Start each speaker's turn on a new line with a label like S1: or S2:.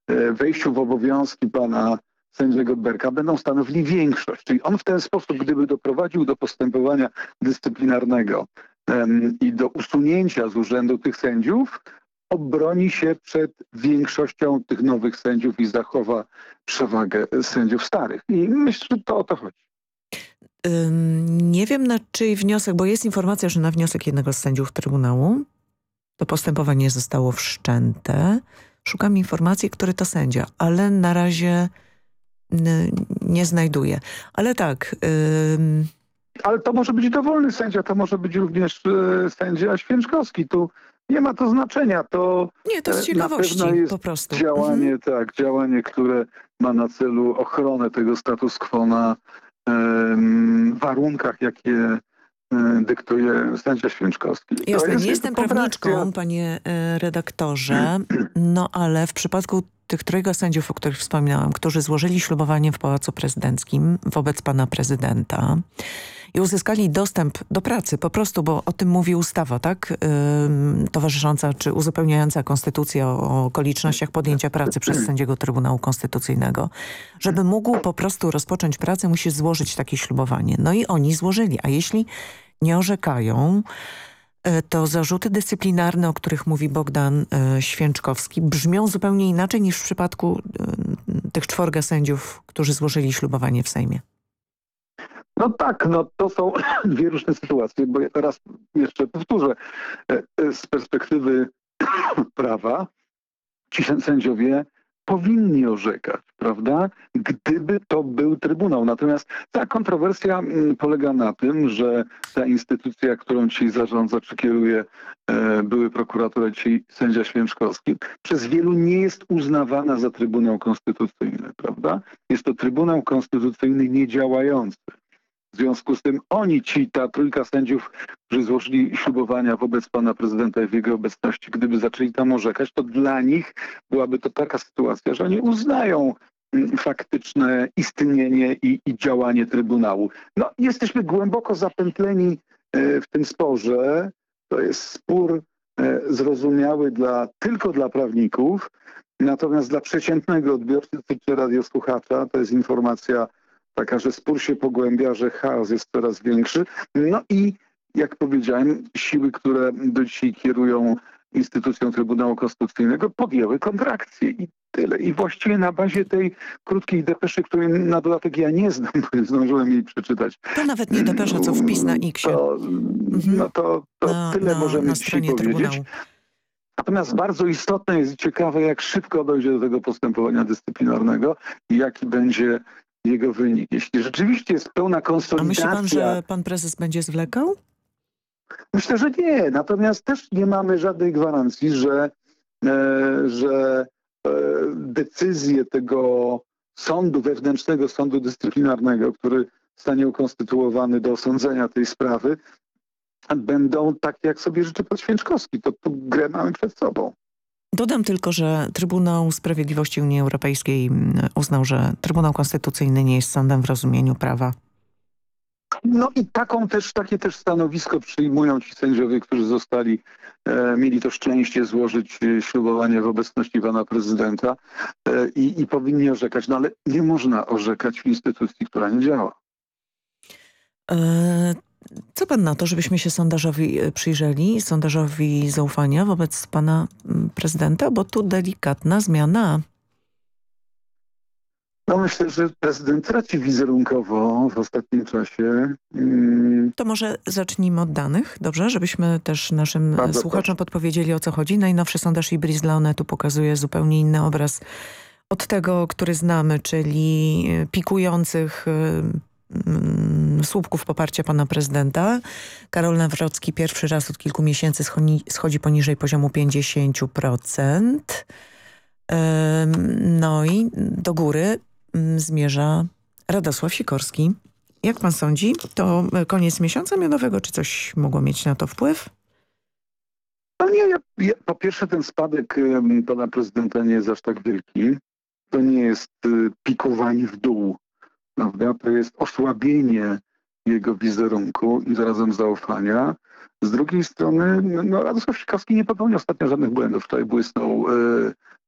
S1: wejściu w obowiązki pana sędziego Berka będą stanowili większość. Czyli on w ten sposób, gdyby doprowadził do postępowania dyscyplinarnego i do usunięcia z urzędu tych sędziów, obroni się przed większością tych nowych sędziów i zachowa przewagę sędziów starych. I myślę, że to o to chodzi.
S2: Nie wiem na czyj wniosek, bo jest informacja, że na wniosek jednego z sędziów Trybunału to postępowanie zostało wszczęte. Szukam informacji, który to sędzia, ale na razie nie znajduję. Ale tak...
S1: Ale to może być dowolny sędzia, to może być również sędzia Święczkowski. Tu nie ma to znaczenia. To
S2: z ciekawości
S1: na pewno jest
S2: po prostu.
S1: Działanie, działanie, które ma na celu ochronę tego status quo na warunkach, jakie dyktuje sędzia Święczkowski.
S2: Jasne, nie jestem prawniczką, panie redaktorze, no ale w przypadku tych trojga sędziów, o których wspominałam, którzy złożyli ślubowanie w Pałacu Prezydenckim wobec pana prezydenta i uzyskali dostęp do pracy, po prostu, bo o tym mówi ustawa, tak? Towarzysząca czy uzupełniająca konstytucję o okolicznościach podjęcia pracy przez sędziego Trybunału Konstytucyjnego. Żeby mógł po prostu rozpocząć pracę, musi złożyć takie ślubowanie. No i oni złożyli, a jeśli nie orzekają, to zarzuty dyscyplinarne, o których mówi Bogdan Święczkowski, brzmią zupełnie inaczej niż w przypadku tych czworga sędziów, którzy złożyli ślubowanie w Sejmie.
S1: No tak, to są dwie różne sytuacje, bo ja teraz jeszcze powtórzę, z perspektywy prawa ci sędziowie powinni orzekać, prawda? Gdyby to był Trybunał. Natomiast ta kontrowersja polega na tym, że ta instytucja, którą dzisiaj zarządza czy kieruje były prokurator, dzisiaj sędzia Święczkowski, przez wielu nie jest uznawana za Trybunał Konstytucyjny, prawda? Jest to Trybunał Konstytucyjny niedziałający. W związku z tym ta trójka sędziów, którzy złożyli ślubowania wobec pana prezydenta i w jego obecności, gdyby zaczęli tam orzekać, to dla nich byłaby to taka sytuacja, że oni uznają faktyczne istnienie i działanie Trybunału. No, jesteśmy głęboko zapętleni w tym sporze. To jest spór zrozumiały tylko dla prawników, natomiast dla przeciętnego odbiorcy czy radiosłuchacza to jest informacja taka, że spór się pogłębia, że chaos jest coraz większy. No i jak powiedziałem, siły, które do dzisiaj kierują instytucją Trybunału Konstytucyjnego, podjęły kontrakcję i tyle. I właściwie na bazie tej krótkiej depeszy, której na dodatek ja nie znam, bo nie zdążyłem jej przeczytać.
S2: To nawet nie depesza, co wpis na X-ie.
S1: To tyle możemy dzisiaj powiedzieć. Natomiast bardzo istotne jest i ciekawe, jak szybko dojdzie do tego postępowania dyscyplinarnego i jaki będzie jego wynik. Jeśli rzeczywiście jest pełna konsolidacja...
S2: A myśli pan, że pan prezes będzie zwlekał?
S1: Myślę, że nie. Natomiast też nie mamy żadnej gwarancji, że decyzje tego sądu, wewnętrznego sądu dyscyplinarnego, który zostanie ukonstytuowany do osądzenia tej sprawy, będą takie, jak sobie życzy pan Święczkowski. To grę mamy przed sobą.
S2: Dodam tylko, że Trybunał Sprawiedliwości Unii Europejskiej uznał, że Trybunał Konstytucyjny nie jest sądem w rozumieniu prawa.
S1: No i takie też stanowisko przyjmują ci sędziowie, którzy mieli to szczęście złożyć ślubowanie w obecności pana prezydenta i powinni orzekać. No ale nie można orzekać w instytucji, która nie działa.
S2: Co pan na to, żebyśmy się sondażowi przyjrzeli, sondażowi zaufania wobec pana prezydenta, bo tu delikatna zmiana.
S1: No myślę, że prezydent traci wizerunkowo w ostatnim czasie.
S2: To może zacznijmy od danych, dobrze? Żebyśmy też naszym słuchaczom podpowiedzieli, o co chodzi. Najnowszy sondaż Ibris dla Onetu pokazuje zupełnie inny obraz od tego, który znamy, czyli pikujących słupków poparcia pana prezydenta. Karol Nawrocki pierwszy raz od kilku miesięcy schodzi poniżej poziomu 50%. No i do góry zmierza Radosław Sikorski. Jak pan sądzi, to koniec miesiąca miodowego, czy coś mogło mieć na to wpływ?
S1: No nie, po pierwsze ten spadek pana prezydenta nie jest aż tak wielki. To nie jest pikowanie w dół, prawda? To jest osłabienie jego wizerunku i zarazem zaufania. Z drugiej strony Radosław Sikorski nie popełnił ostatnio żadnych błędów. Wczoraj błysnął